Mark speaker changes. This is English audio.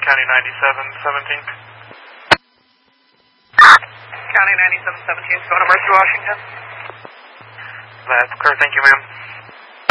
Speaker 1: County 97, 17th.
Speaker 2: County 97, 17th, going to Mercy, Washington.
Speaker 1: That's clear, thank you, ma'am.